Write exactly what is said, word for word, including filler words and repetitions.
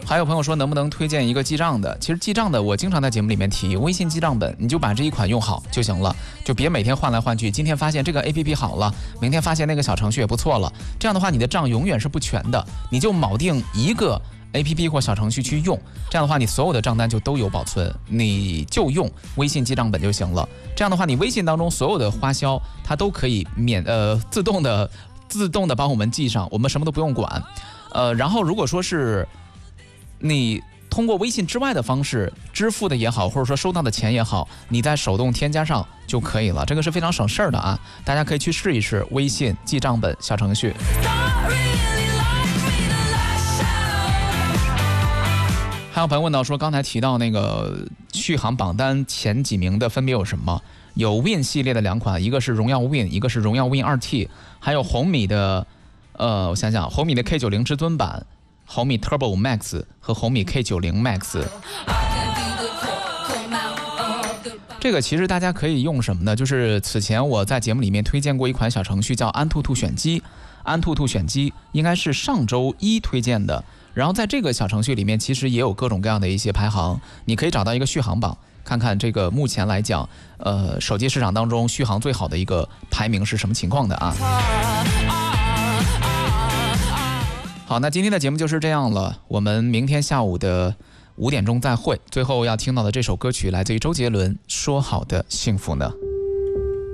还有朋友说能不能推荐一个记账的？其实记账的我经常在节目里面提，微信记账本，你就把这一款用好就行了，就别每天换来换去。今天发现这个 A P P 好了，明天发现那个小程序也不错了，这样的话你的账永远是不全的。你就铆定一个 A P P 或小程序去用，这样的话你所有的账单就都有保存，你就用微信记账本就行了。这样的话你微信当中所有的花销它都可以免呃自动的自动的帮我们记上，我们什么都不用管。呃，然后如果说是你通过微信之外的方式支付的也好，或者说收到的钱也好，你再手动添加上就可以了，这个是非常省事儿的啊，大家可以去试一试微信记账本小程序。还有朋友问到说，刚才提到那个续航榜单前几名的分别有什么？有 Win 系列的两款，一个是荣耀 Win， 一个是荣耀 Win 二 T， 还有红米的呃，我想想，红米的 K 九十 至尊版，红米 Turbo Max 和红米 K 九十 Max。这个其实大家可以用什么呢？就是此前我在节目里面推荐过一款小程序叫安兔兔选机，安兔兔选机应该是上周一推荐的。然后在这个小程序里面，其实也有各种各样的一些排行，你可以找到一个续航榜，看看这个目前来讲，呃，手机市场当中续航最好的一个排名是什么情况的啊？好，那今天的节目就是这样了，我们明天下午的五点钟再会。最后要听到的这首歌曲来自于周杰伦，《说好的幸福呢》。